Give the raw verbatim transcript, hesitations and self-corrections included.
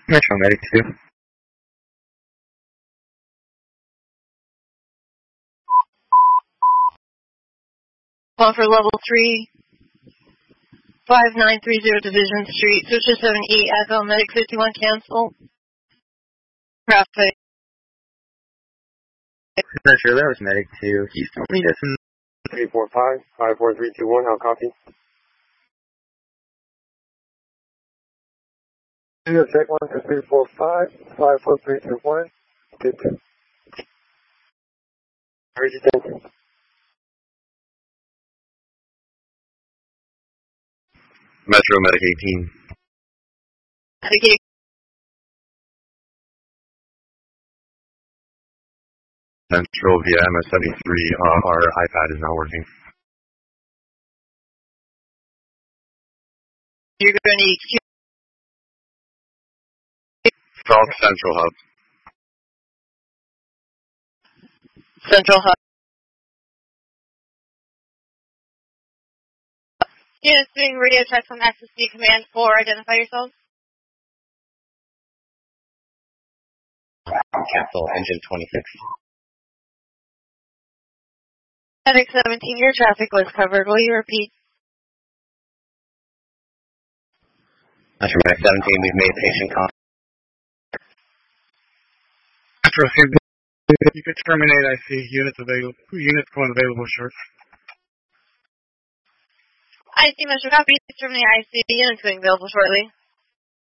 Metro Medic two. Call for level three, five nine three zero Division Street, Switcher seven E, Echo, Medic fifty-one, cancel. Traffic. Metro, that was Medic two. Houston, meet us in three four five, five four three two one, I'll copy. Check one two three four five, five four three two one. Good. Resistance. Metro Medic eighteen. Medic Central via M S seventy-three, uh, our iPad is not working. You're going to need South Central Hub. Central Hub. Units doing radio check from Access D Command four. Identify yourselves. Cancel engine twenty-six. Medic seventeen, your traffic was covered. Will you repeat? Metro Medic seventeen, we've made patient contact. Metro, you could terminate. I see units available. Units going available, short. I see Metro copy. Terminate I C. Units going available shortly.